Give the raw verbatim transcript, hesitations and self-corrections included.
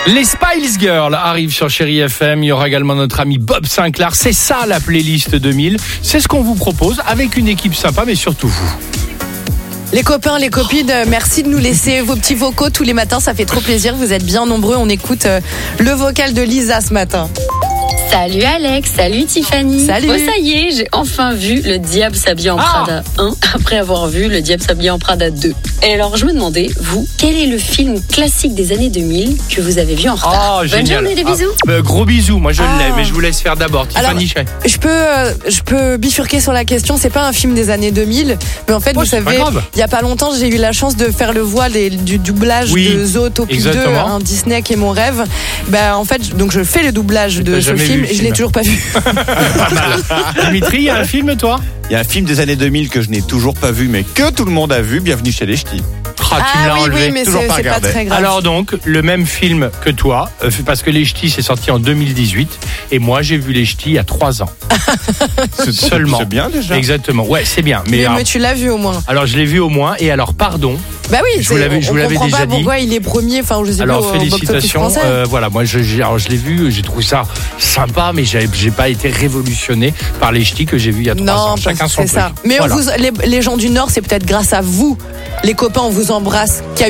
Les Spice Girls arrivent sur Chérie F M. Il y aura également notre ami Bob Sinclair. C'est ça la playlist deux mille. C'est ce qu'on vous propose avec une équipe sympa, mais surtout vous. Les copains, les copines, merci de nous laisser vos petits vocaux tous les matins. Ça fait trop plaisir. Vous êtes bien nombreux. On écoute le vocal de Lisa ce matin. Salut Alex, salut Tiffany. Salut. Oh, ça y est, j'ai enfin vu Le Diable s'habille en Ah. Prada un après avoir vu Le Diable s'habille en Prada deux. Et alors je me demandais, vous, quel est le film classique des années deux mille que vous avez vu en retard? Oh, Bonne génial. journée, des bisous. Ah, euh, gros bisous. Moi, je Ah. l'ai, mais je vous laisse faire d'abord. Tiffany Chay. Je peux, euh, je peux bifurquer sur la question. C'est pas un film des années deux mille, mais en fait, Oh, vous c'est pas savez, grave. il y a pas longtemps, j'ai eu la chance de faire le voile et du doublage Oui, de Zootopie deux, exactement. un Disney qui est mon rêve. Ben, en fait, donc je fais le doublage de t'as ce jamais film vu le et je l'ai film. toujours pas vu. Pas mal. Dimitri, il y a un film, toi? Il y a un film des années deux mille que je n'ai toujours pas vu, mais que tout le monde a vu. Bienvenue chez les Ch'tis. Ah, tu me l'as oui, enlevé. oui, mais toujours c'est pas c'est pas regardé. très grave. Alors donc, le même film que toi, euh, parce que Les Ch'tis, c'est sorti en deux mille dix-huit, et moi, j'ai vu Les Ch'tis il y a trois ans. C'est Seulement. C'est bien déjà. Exactement. Ouais, c'est bien. Mais, mais, alors, mais tu l'as vu au moins. alors, je l'ai vu au moins, et alors, pardon. Bah oui, Je vous c'est- l'avais- je on vous l'avais comprend déjà pas dit. pourquoi il est premier. Enfin, je sais Alors pas, au box-office félicitations, français. euh, voilà, moi je, j'ai- alors, je l'ai vu, j'ai trouvé ça sympa, mais j'ai, j'ai pas été révolutionné par les ch'tis que j'ai vus il y a trois ans. Non, Chacun son c'est ça. truc. Mais on Voilà. vous, les, les gens du Nord, c'est peut-être grâce à vous, les copains, on vous embrasse.